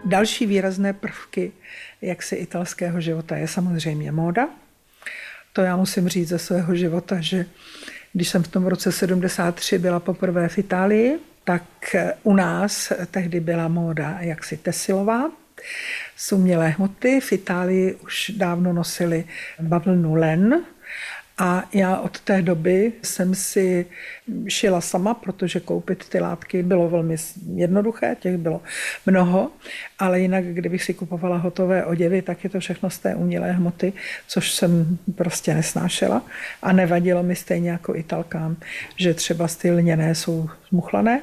Další výrazné prvky jaksi italského života je samozřejmě móda. To já musím říct ze svého života, že když jsem v tom roce 73 byla poprvé v Itálii, tak u nás tehdy byla móda jaksi tesilová, z umělé hmoty. V Itálii už dávno nosili bavlnu len. A já od té doby jsem si šila sama, protože koupit ty látky bylo velmi jednoduché, těch bylo mnoho, ale jinak, kdybych si kupovala hotové oděvy, tak je to všechno z té umělé hmoty, což jsem prostě nesnášela a nevadilo mi stejně jako Italkám, že třeba ty lněné jsou zmuchlané.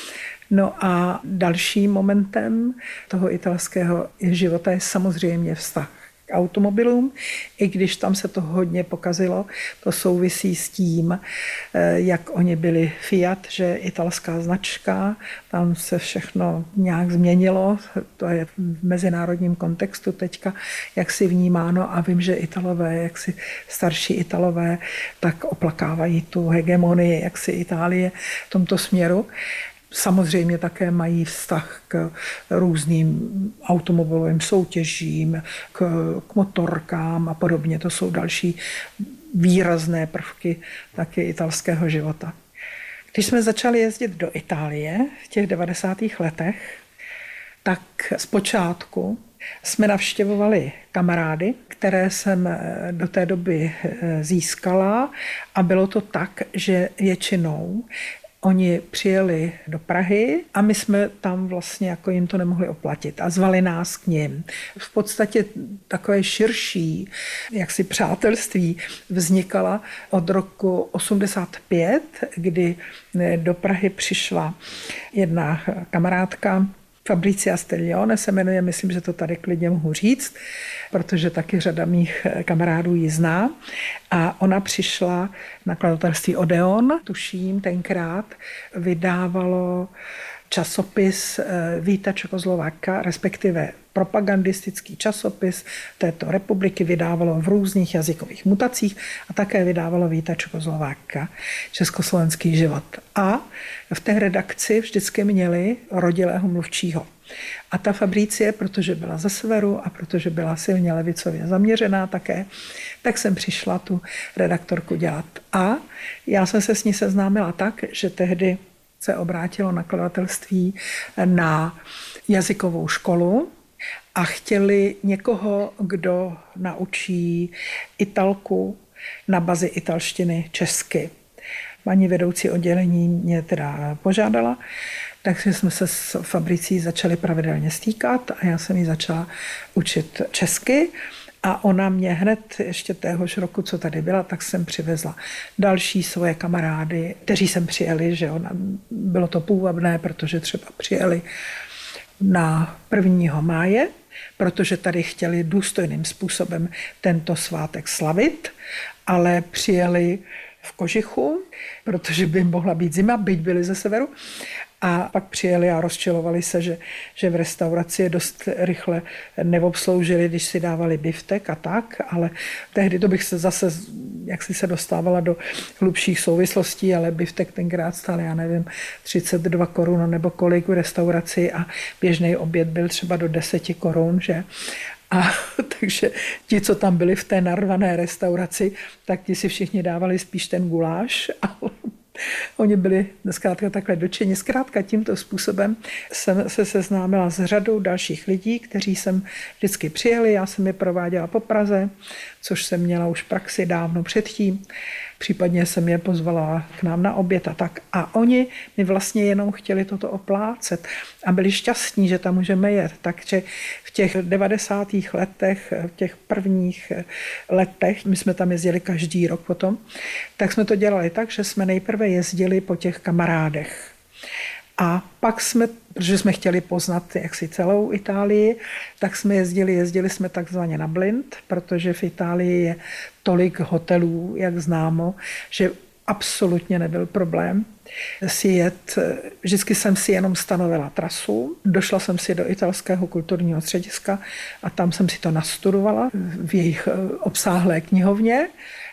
No a dalším momentem toho italského života je samozřejmě vztah k automobilům, i když tam se to hodně pokazilo, to souvisí s tím, jak oni byli Fiat, že italská značka, tam se všechno nějak změnilo, to je v mezinárodním kontextu teďka, jak si vnímáno a vím, že Italové, jak si starší Italové, tak oplakávají tu hegemonii, jak si Itálie v tomto směru. Samozřejmě také mají vztah k různým automobilovým soutěžím, k motorkám a podobně. To jsou další výrazné prvky taky italského života. Když jsme začali jezdit do Itálie v těch 90. letech, tak zpočátku jsme navštěvovali kamarády, které jsem do té doby získala a bylo to tak, že většinou oni přijeli do Prahy a my jsme tam vlastně jako jim to nemohli oplatit a zvali nás k nim. V podstatě takové širší jaksi přátelství vznikala od roku 85, kdy do Prahy přišla jedna kamarádka, Fabrizia Stellione se jmenuje, myslím, že to tady klidně mohu říct, protože taky řada mých kamarádů ji zná. A ona přišla nakladatelství Odeon, tuším, tenkrát vydávalo časopis Víta Čekoslováka, respektive propagandistický časopis této republiky, vydávalo v různých jazykových mutacích a také vydávalo Víta Čekoslováka, československý život. A v té redakci vždycky měli rodilého mluvčího. A ta Fabricie, protože byla ze severu a protože byla silně levicově zaměřená také, tak jsem přišla tu redaktorku dělat. A já jsem se s ní seznámila tak, že tehdy se obrátilo nakladatelství na jazykovou školu a chtěli někoho, kdo naučí Italku na bazi italštiny česky. Paní vedoucí oddělení mě teda požádala, takže jsme se s Fabricí začali pravidelně stýkat a já jsem ji začala učit česky. A ona mě hned ještě téhož roku, co tady byla, tak jsem přivezla další svoje kamarády, kteří sem přijeli, že ona, bylo to půvabné, protože třeba přijeli na 1. máje, protože tady chtěli důstojným způsobem tento svátek slavit, ale přijeli v kožichu, protože by mohla být zima, byť byli ze severu. A pak přijeli a rozčilovali se, že v restauraci je dost rychle neobsloužili, když si dávali biftek a tak, ale tehdy to bych se zase, jak si se dostávala do hlubších souvislostí, ale biftek tenkrát stál, já nevím, 32 korun nebo kolik v restauraci a běžný oběd byl třeba do 10 korun, že? A takže ti, co tam byli v té narvané restauraci, tak ti si všichni dávali spíš ten guláš a oni byli zkrátka takhle dočeni. Zkrátka tímto způsobem jsem se seznámila s řadou dalších lidí, kteří sem vždycky přijeli. Já jsem je prováděla po Praze, což jsem měla už praxi dávno předtím. Případně jsem je pozvala k nám na oběd a tak. A oni mi vlastně jenom chtěli toto oplácet a byli šťastní, že tam můžeme jet. Takže v těch 90. letech, v těch prvních letech, my jsme tam jezdili každý rok potom, tak jsme to dělali tak, že jsme nejprve jezdili po těch kamarádech. A pak jsme, protože jsme chtěli poznat jaksi celou Itálii, tak jsme jezdili jsme takzvaně na blind, protože v Itálii je tolik hotelů, jak známo, že absolutně nebyl problém si jet. Vždycky jsem si jenom stanovila trasu. Došla jsem si do italského kulturního střediska a tam jsem si to nastudovala v jejich obsáhlé knihovně.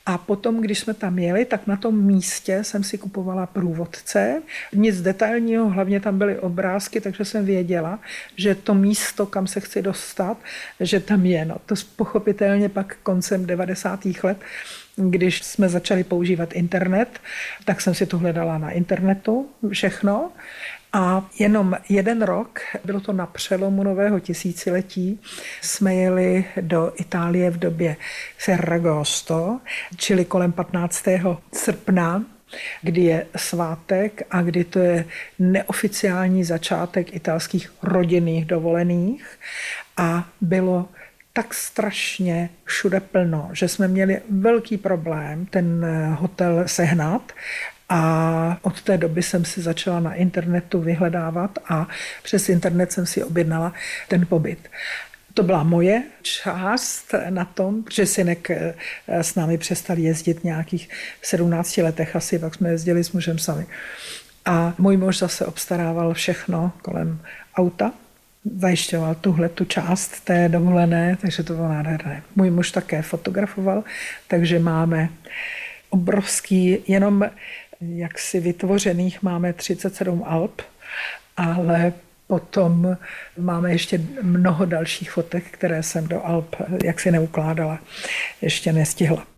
A potom, když jsme tam jeli, tak na tom místě jsem si kupovala průvodce. Nic detailního, hlavně tam byly obrázky, takže jsem věděla, že to místo, kam se chci dostat, že tam je. No, to pochopitelně pak koncem 90. let, když jsme začali používat internet, tak jsem si to hledala na internetu všechno. A jenom 1 rok, bylo to na přelomu nového tisíciletí, jsme jeli do Itálie v době Ferragosto, čili kolem 15. srpna, kdy je svátek a kdy to je neoficiální začátek italských rodinných dovolených. A bylo tak strašně všude plno, že jsme měli velký problém ten hotel sehnat. A od té doby jsem si začala na internetu vyhledávat a přes internet jsem si objednala ten pobyt. To byla moje část na tom, že synek s námi přestal jezdit nějakých 17 letech asi, pak jsme jezdili s mužem sami. A můj muž zase obstarával všechno kolem auta, zajišťoval tu část té dovolené, takže to bylo nádherné. Můj muž také fotografoval, takže máme obrovský, jenom jaksi vytvořených máme 37 alp, ale potom máme ještě mnoho dalších fotek, které jsem do alp jaksi neukládala, ještě nestihla.